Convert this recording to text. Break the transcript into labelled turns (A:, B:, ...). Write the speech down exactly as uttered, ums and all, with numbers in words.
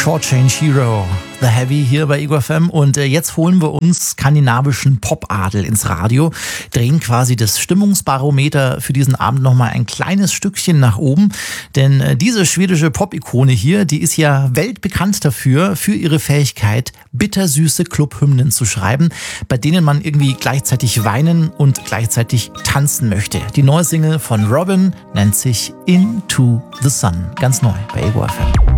A: Short Change Hero, The Heavy hier bei Ego F M. Und äh, jetzt holen wir uns skandinavischen Popadel ins Radio, drehen quasi das Stimmungsbarometer für diesen Abend nochmal ein kleines Stückchen nach oben. Denn äh, diese schwedische Pop-Ikone hier, die ist ja weltbekannt dafür, für ihre Fähigkeit, bittersüße Clubhymnen zu schreiben, bei denen man irgendwie gleichzeitig weinen und gleichzeitig tanzen möchte. Die neue Single von Robin nennt sich Into the Sun. Ganz neu bei Ego F M.